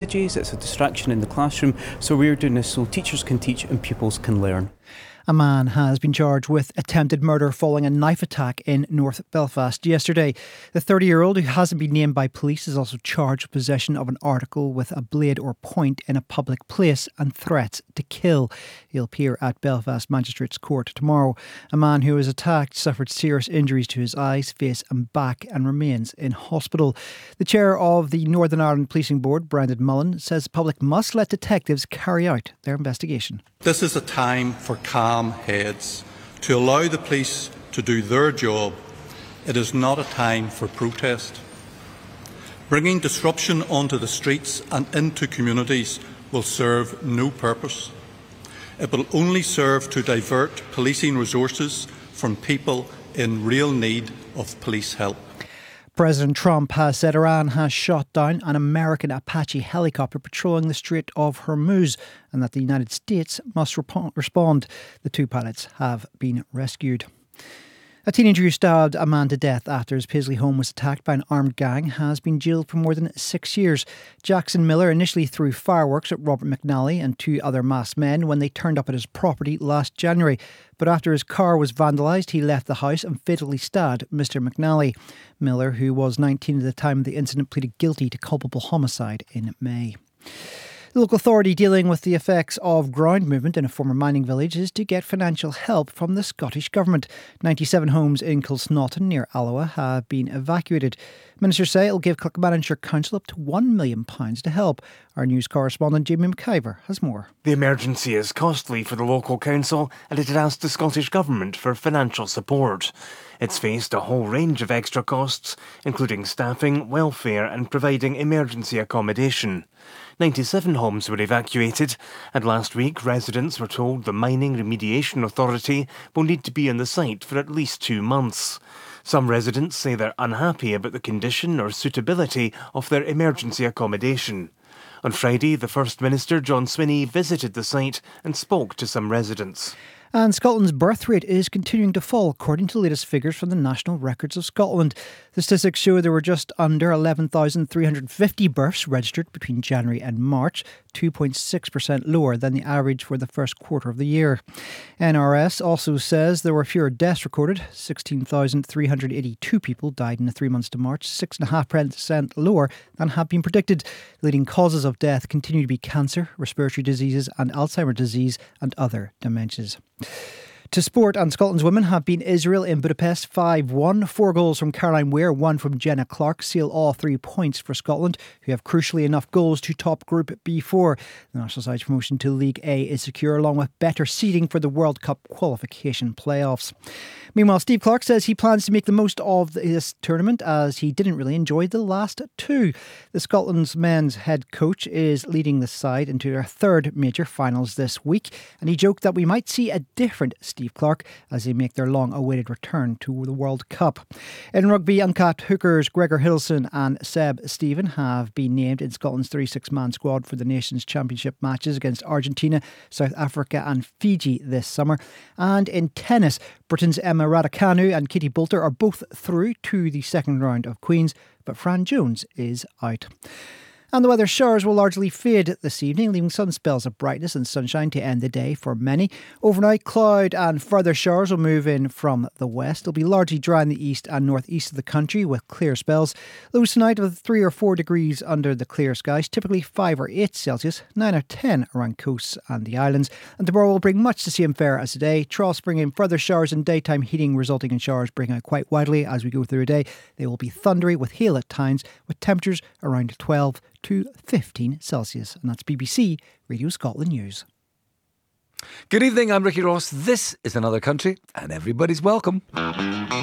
technologies, it's a distraction in the classroom. So we're doing this so teachers can teach and pupils can learn. A man has been charged with attempted murder following a knife attack in North Belfast yesterday. The 30-year-old, who hasn't been named by police, is also charged with possession of an article with a blade or point in a public place and threats to kill. He'll appear at Belfast Magistrates Court tomorrow. A man who was attacked suffered serious injuries to his eyes, face and back and remains in hospital. The chair of the Northern Ireland Policing Board, Brendan Mullen, says the public must let detectives carry out their investigation. This is a time for calm heads, to allow the police to do their job. It is not a time for protest. Bringing disruption onto the streets and into communities will serve no purpose. It will only serve to divert policing resources from people in real need of police help. President Trump has said Iran has shot down an American Apache helicopter patrolling the Strait of Hormuz and that the United States must respond. The two pilots have been rescued. A teenager who stabbed a man to death after his Paisley home was attacked by an armed gang has been jailed for more than 6 years. Jackson Miller initially threw fireworks at Robert McNally and two other masked men when they turned up at his property last January. But after his car was vandalised, he left the house and fatally stabbed Mr McNally. Miller, who was 19 at the time of the incident, pleaded guilty to culpable homicide in May. The local authority dealing with the effects of ground movement in a former mining village is to get financial help from the Scottish Government. 97 homes in Kilsnotton near Alloa have been evacuated. Ministers say it will give Clackmannanshire Council up to £1 million to help. Our news correspondent Jamie McIver has more. The emergency is costly for the local council and it had asked the Scottish Government for financial support. It's faced a whole range of extra costs, including staffing, welfare and providing emergency accommodation. 97 homes were evacuated, and last week residents were told the Mining Remediation Authority will need to be on the site for at least 2 months. Some residents say they're unhappy about the condition or suitability of their emergency accommodation. On Friday, the First Minister, John Swinney, visited the site and spoke to some residents. And Scotland's birth rate is continuing to fall, according to the latest figures from the National Records of Scotland. The statistics show there were just under 11,350 births registered between January and March, 2.6% lower than the average for the first quarter of the year. NRS also says there were fewer deaths recorded. 16,382 people died in the 3 months to March, 6.5% lower than had been predicted. The leading causes of death continue to be cancer, respiratory diseases and Alzheimer's disease and other dementias. To sport, and Scotland's women have beaten Israel in Budapest 5-1. 4 goals from Caroline Weir, 1 from Jenna Clark seal all 3 points for Scotland, who have crucially enough goals to top Group B4. The national side's promotion to League A is secure, along with better seeding for the World Cup qualification playoffs. Meanwhile, Steve Clarke says he plans to make the most of this tournament as he didn't really enjoy the last 2. The Scotland's men's head coach is leading the side into their 3rd major finals this week, and he joked that we might see a different Steve Clarke as they make their long-awaited return to the World Cup. In rugby, uncapped hookers Gregor Hiddleston and Seb Stephen have been named in Scotland's 36-man squad for the Nations Championship matches against Argentina, South Africa and Fiji this summer. And in tennis, Britain's Emma Raducanu and Katie Boulter are both through to the second round of Queens, but Fran Jones is out. And the weather, showers will largely fade this evening, leaving sun spells of brightness and sunshine to end the day for many. Overnight, cloud and further showers will move in from the west. It'll be largely dry in the east and northeast of the country with clear spells. Lows tonight with 3 or 4 degrees under the clear skies, typically 5 or 8 Celsius, 9 or 10 around coasts and the islands. And tomorrow will bring much the same fare as today. Troughs bring in further showers and daytime heating, resulting in showers bring out quite widely as we go through the day. They will be thundery with hail at times, with temperatures around 12 to 15 Celsius. And that's BBC Radio Scotland News. Good evening, I'm Ricky Ross. This is Another Country, and everybody's welcome.